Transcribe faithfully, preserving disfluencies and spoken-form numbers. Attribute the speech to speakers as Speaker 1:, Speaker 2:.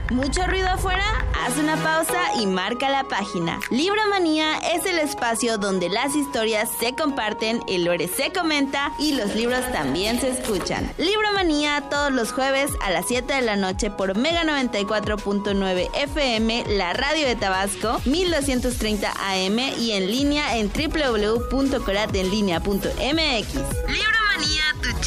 Speaker 1: ¿Mucho ruido afuera? Haz una pausa y marca la página. Libromanía es el espacio donde las historias se comparten, el lore se comenta y los libros también se escuchan. Libromanía todos los jueves a las siete de la noche por Mega noventa y cuatro punto nueve F M, la radio de Tabasco, mil doscientos treinta A M y en línea en doble u doble u doble u punto coratenlinea punto m x. Libro